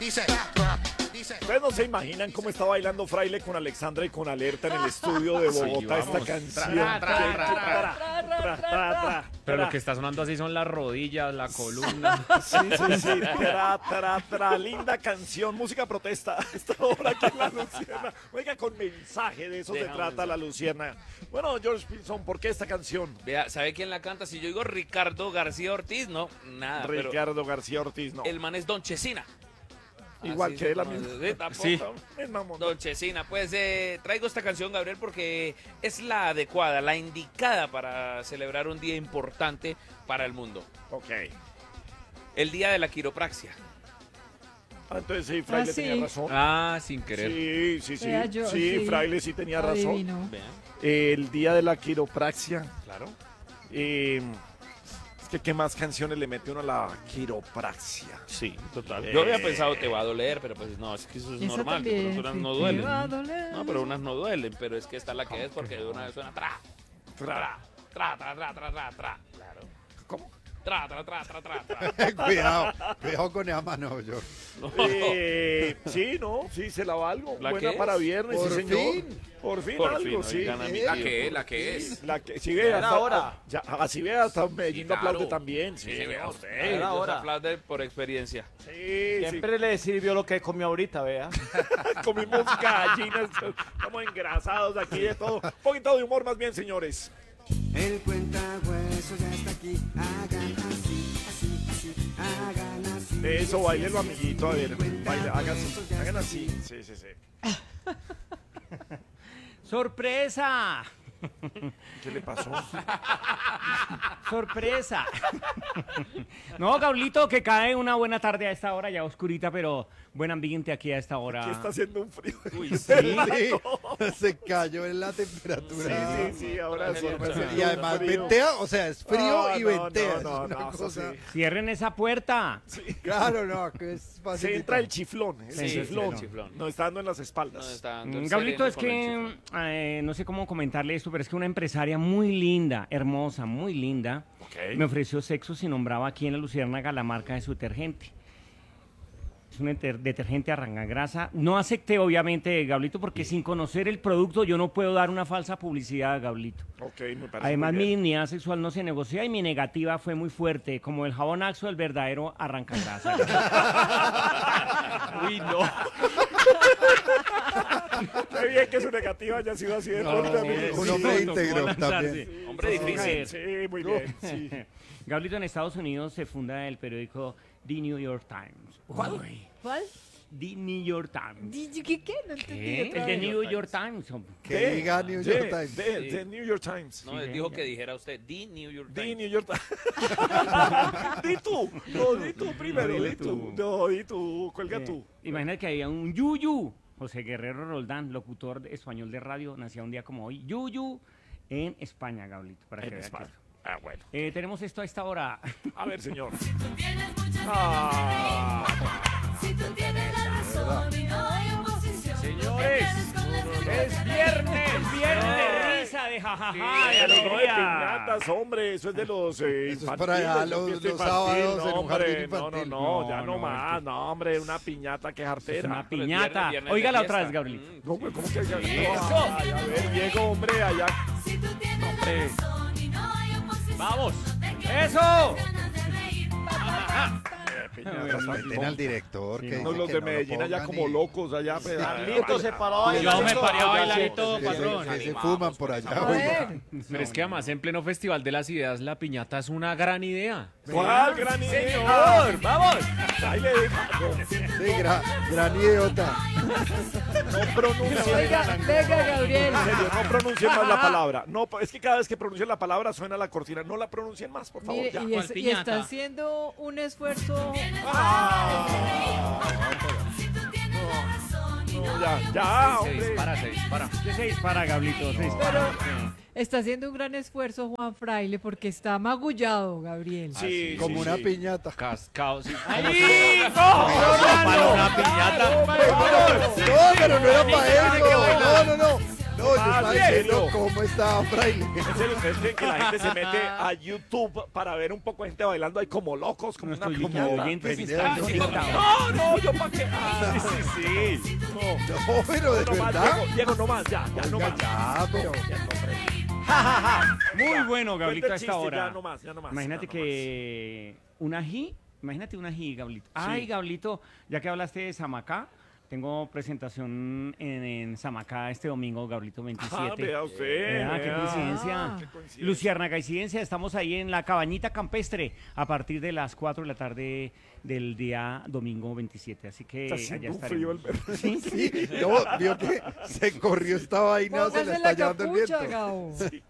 Ustedes no se imaginan cómo está bailando Fraile con Alexandra y con Alerta en el estudio de Bogotá esta canción. Pero lo que está sonando así son las rodillas, la columna. Sí. Linda canción, música protesta. Esta hora aquí en La Luciana. Oiga, con mensaje, de eso se trata La Luciana. Bueno, George Pinson, ¿por qué esta canción? Vea, ¿sabe quién la canta? Si yo digo Ricardo García Ortiz, no, nada. Ricardo García Ortiz, no. El man es Don Chesina. Igual Así que él, es, misma. Sí. Don Chesina, pues traigo esta canción, Gabriel, porque es la adecuada, la indicada para celebrar un día importante para el mundo. Ok. El día de la quiropraxia. Entonces sí, Fraile tenía razón. Sin querer. Sí. Yo, sí, Fraile sí tenía razón. Vean, El día de la quiropraxia. claro. Es que qué más canciones le mete uno a la quiropraxia. Sí, total. Yo había pensado te va a doler, pero pues no, es que eso es Esa normal, también, que unas sí, no te duelen. va a doler. No, pero unas no duelen, pero es que esta es la que es porque de una vez suena tra. Claro. ¿Cómo? Tra. Cuidado con esa mano, yo. Sí, se la valgo. ¿La Buena qué para es? viernes, Por sí, señor. fin. Por fin Por algo, fin, sí. oigan a mi La tío. que es. La que, si ve, hasta ahora. Ya, así ve, hasta Medellín claro. aplaude también. Sí, Sí, vea Ellos usted. ahora. aplauden por experiencia. Sí. Siempre le sirvió lo que comió ahorita, vea. Comimos gallinas, estamos engrasados aquí de todo. Un poquito de humor más bien, señores. El cuentahueso ya está aquí. Hagan así, hagan así. Eso, bailelo, amiguito. A ver, baile, hagan así. Sí. ¡Sorpresa! ¿Qué le pasó? ¡Sorpresa! No, Gaulito, que cae una buena tarde a esta hora, ya oscurita, pero buen ambiente aquí a esta hora. Aquí está haciendo un frío. Uy, Sí, se cayó en la temperatura. Sí, ahora sí. Y además ventea, o sea, es frío y ventea. No, es una eso cosa. sí. Cierren esa puerta. Claro, no, que es fácil. Se entra el chiflón. El Sí, chiflón. el chiflón. Nos está dando en las espaldas. No, está dando el Gaulito, sereno es con el que chiflón. no sé cómo comentarle esto, pero es que una empresaria muy linda, hermosa, muy linda, me ofreció sexo si nombraba aquí en la Luciérnaga la marca de su detergente. Es un detergente arrancagrasa. No acepté, obviamente, Gaulito, porque sin conocer el producto yo no puedo dar una falsa publicidad, Gaulito. Ok, me parece Además, muy mi bien. dignidad sexual no se negocia y mi negativa fue muy fuerte, como el jabón Axo, el verdadero arrancagrasa. Uy, no. Qué bien que su negativa haya sido así de fuerte, amigo. un hombre íntegro también. Hombre difícil. Sí, muy bien. Sí. Gaulito, en Estados Unidos se funda el periódico The New York Times. ¿Cuál? The New York Times. ¿Qué? No entendí. El otra The vez. New York Times. Que diga New York Times. De New York Times. No, él dijo que dijera usted, The New York Di Times. New York Times. Di tú. No, di tú primero. No, Di dile tú. tú. No, di tú. Cuelga tú. Imagínate que había un Yuyu, José Guerrero Roldán, locutor español de radio, nacía un día como hoy. Yuyu en España, Gaulito, para que En vea que España. eso. Ah, bueno. Tenemos esto a esta hora. A ver, señor. Si tú tienes la razón y no hay oposición. Señores, Es viernes de risa, de jajaja, de no de alegría. piñatas, hombre, eso es de los es infantiles, para allá de los fiesta sábados no, en un hombre, jardín infantil. No, ya No, no no, más, es no, hombre, una piñata que Es jartera. una Pero es piñata. viernes de Óigala otra fiesta. vez, Gabrielito. ¿Cómo que Ay, a ver, Diego, hombre, allá. Si tú tienes la razón y no hay oposición. ¡Vamos! No te quedes ¡Eso! con ganas de reír. Respeten al director. Que No, dice los que de no lo Medellín allá pongan como y- locos, allá. pues, Carlito se paró a bailar Yo me esto. paré a bailar y Sí, todo, Que patrón. se fuman por allá. A oiga. ver. Pero es que además en pleno Festival de las Ideas la piñata es una gran idea. ¿Cuál gran idea? Señor, vamos. Ahí le digo, Sí, gran idiota. no pronuncie. Venga, Gabriel. En serio, no pronuncien más la palabra. No, es que cada vez que pronuncien la palabra suena la cortina. No la pronuncien más, por favor. Mire, Ya. y piñata? está haciendo un esfuerzo. Si tú tienes la razón y no, ya, Se hombre. dispara, se dispara. ¿Qué se dispara, Gablito? Se dispara. Está haciendo un gran esfuerzo Juan Fraile porque está magullado, Gabriel. Sí, Como sí, una sí. piñata. Cascado. Sí. ¡Ay, no! Para una piñata. No, pero no era para eso. No. No, yo estaba ¿en diciendo serio? cómo estaba Fraile. ¿En serio ustedes creen que la gente se mete a YouTube para ver un poco de gente bailando ahí como locos, como una Nuestros piñata? oyentes Pues, están no, conectados. No, yo para qué. Sí. No, pero de No más, verdad. Diego, no más, ya no Oiga, más. ya, pero. Muy bueno, Gablito, Cuenta a el esta chiste, hora. Ya no más. Imagínate ya no que un ají, Gablito. Ay, Gablito, ya que hablaste de Samacá, tengo presentación en Samacá este domingo, Gablito 27. Ah, vea usted. Vea, qué vea. coincidencia. Qué coincidencia. Luciérnaga, coincidencia, estamos ahí en la Cabañita Campestre a partir de las 4 de la tarde del día domingo 27. Así que Está allá haciendo un estaremos. frío el perro. Sí, no, vio que se corrió esta vaina, se le Póngase está la llevando el capucha, viento. Gabo.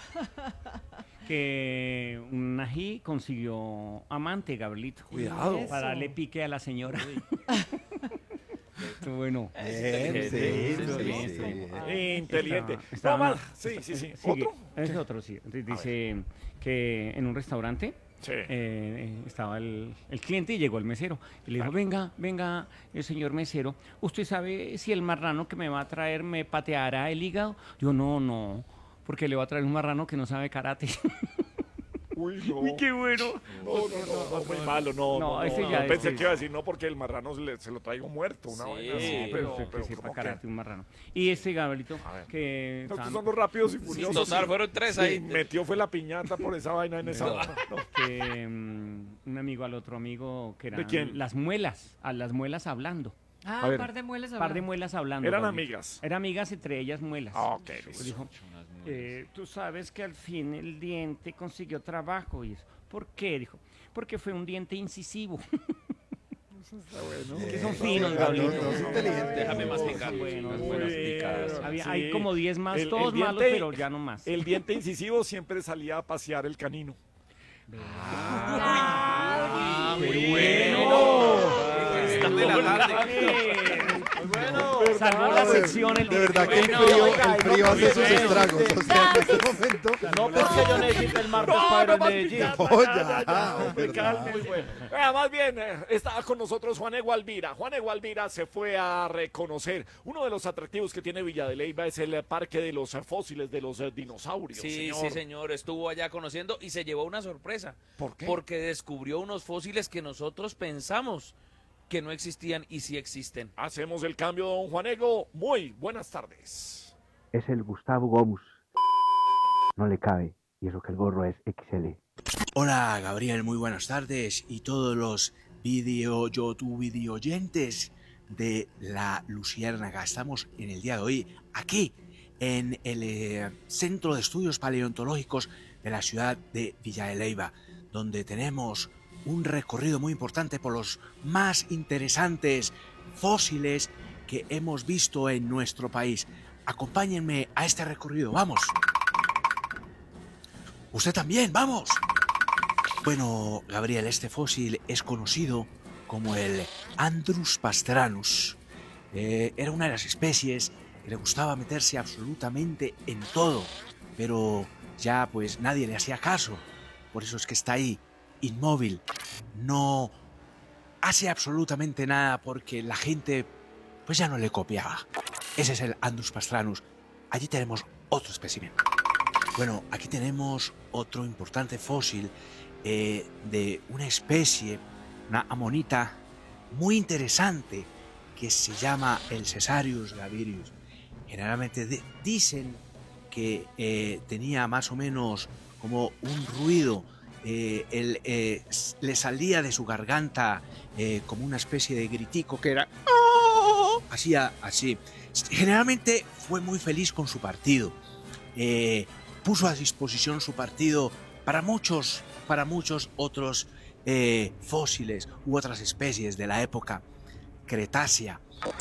Que un ají consiguió amante, Gablito. Cuidado. Eso. Para darle pique a la señora. Estuvo bueno. Bien, sí. Inteligente. Estaba- No más. Sí. Sigue. ¿Otro? Es otro, sí. Entonces dice que en un restaurante Sí. estaba el cliente y llegó el mesero. Y le dijo, venga, el señor mesero, ¿usted sabe si el marrano que me va a traer me pateará el hígado? Yo, no, porque le va a traer un marrano que no sabe karate. Uy, no. Uy, qué bueno. No, muy malo, no. ese ya es- Pensé que iba a decir no porque el marrano se lo traigo muerto, una Sí. vaina así, Sí, pero que sepa ¿cómo karate, que? un marrano. Y este Gabrielito, A ver. que No, estos tan- son los rápidos y furiosos. total, fueron tres Sí, ahí. metió fue la piñata por esa vaina en esa hora. No. que un amigo al otro amigo que eran quién? las muelas hablando. Ah, A un ver. par de muelas Un par de hablando. muelas hablando. Eran Gabriel. amigas. Eran amigas, entre ellas muelas. Ah, ok, Pues listo. dijo, tú sabes que al fin el diente consiguió trabajo. Y eso. ¿Por qué? Dijo, porque fue un diente incisivo. Que son finos, No, Gabriel. no, es inteligente. Déjame masticar. Bueno, Unas bueno, buenas Muy picadas. bien. Había, Sí. hay como 10 más, El todos malos, diente- pero ya no más. El diente incisivo siempre salía a pasear el canino. Muy bueno. Están de la tarde. Salvó la sección el De verdad que el Bueno, frío hace sus estragos. O sea, en este momento. No porque yo necesito el martes para ir a Medellín. No, ya, Muy ¿verdad? Más bien, está con nosotros Juan Egualvira. Juan Egualvira se fue a reconocer. Uno de los atractivos que tiene Villa de Leyva es el parque de los fósiles de los dinosaurios. Sí, señor. sí, señor. Estuvo allá conociendo y se llevó una sorpresa. ¿Por qué? Porque descubrió unos fósiles que nosotros pensamos que no existían y sí existen. Hacemos el cambio, don Juan Ego. Muy buenas tardes. Es el Gustavo Gomus. No le cabe, y eso que el gorro es XL. Hola Gabriel, muy buenas tardes y todos los YouTube oyentes de la Luciérnaga. Estamos en el día de hoy aquí en el Centro de Estudios Paleontológicos de la ciudad de Villa de Leyva, donde tenemos un recorrido muy importante por los más interesantes fósiles que hemos visto en nuestro país. Acompáñenme a este recorrido, vamos. Usted también, vamos. Bueno, Gabriel, este fósil es conocido como el Andrus pastranus. Era una de las especies que le gustaba meterse absolutamente en todo, pero ya pues nadie le hacía caso. Por eso es que está ahí, inmóvil. No hace absolutamente nada porque la gente pues ya no le copiaba. Ese es el Andrus pastranus. Allí tenemos otro espécimen. Bueno, aquí tenemos otro importante fósil de una especie, una amonita muy interesante que se llama el Cesarius gavirius. Generalmente dicen que tenía más o menos como un ruido, le salía de su garganta como una especie de gritico que era hacía así. Generalmente fue muy feliz con su partido. Puso a disposición su partido para muchos otros fósiles u otras especies de la época Cretácea.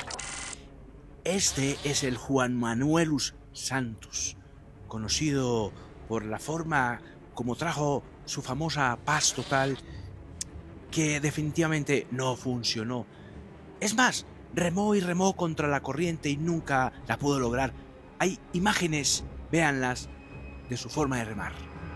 Este es el Juan Manuelus santus, conocido por la forma como trajo su famosa paz total, que definitivamente no funcionó. Es más, remó y remó contra la corriente y nunca la pudo lograr. Hay imágenes, véanlas, de su forma de remar.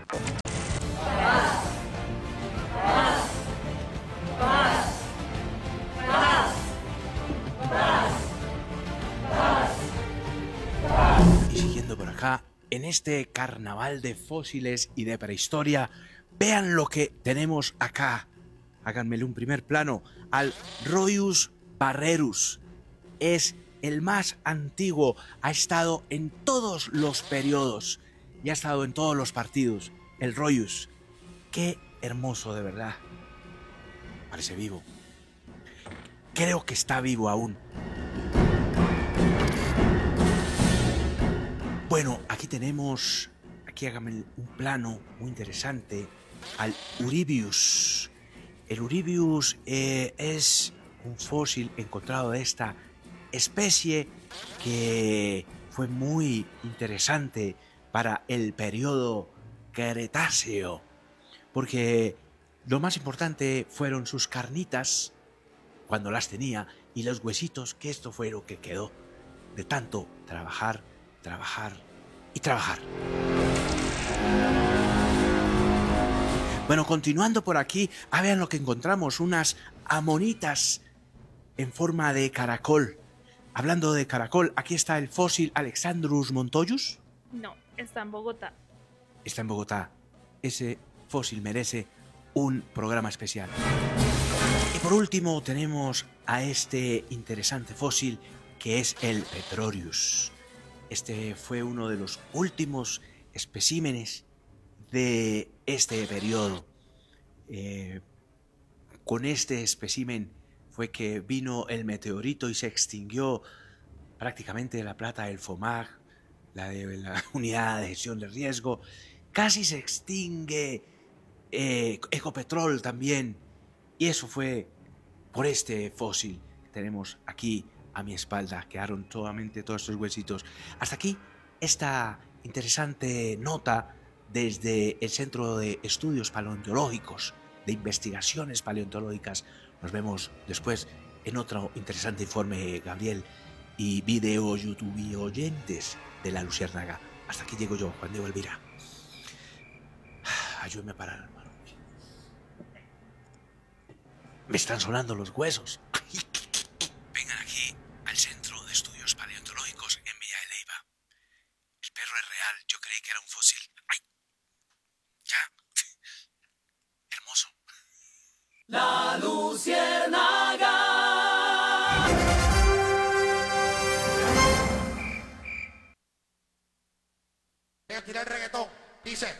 Y siguiendo por acá, en este carnaval de fósiles y de prehistoria, vean lo que tenemos acá. Háganmele un primer plano al Roius barrerus. es el más antiguo, ha estado en todos los periodos y ha estado en todos los partidos. El Royus, qué hermoso de verdad. Parece vivo. Creo que está vivo aún. Bueno, aquí tenemos, aquí hágame un plano muy interesante al Uribius. El Uribius es un fósil encontrado de esta especie que fue muy interesante para el periodo Cretáceo, porque lo más importante fueron sus carnitas cuando las tenía y los huesitos, que esto fue lo que quedó de tanto trabajar, trabajar y trabajar. Bueno, continuando por aquí, vean lo que encontramos, unas amonitas en forma de caracol. Hablando de caracol, aquí está el fósil Alexandrus montoyus. No, está en Bogotá. Está en Bogotá. Ese fósil merece un programa especial. Y por último tenemos a este interesante fósil que es el Petrorius. Este fue uno de los últimos especímenes de este periodo. Con este espécimen fue que vino el meteorito y se extinguió prácticamente la plata del FOMAG, la de la unidad de gestión de riesgo. Casi se extingue Ecopetrol también. Y eso fue por este fósil que tenemos aquí a mi espalda. Quedaron solamente todos estos huesitos. Hasta aquí esta interesante nota desde el Centro de Estudios Paleontológicos, de Investigaciones Paleontológicas. Nos vemos después en otro interesante informe, Gabriel, y video YouTube y oyentes de La Luciérnaga. Hasta aquí llego yo, Juan Diego Elvira. Ayúdeme a parar, hermano. Me están sonando los huesos.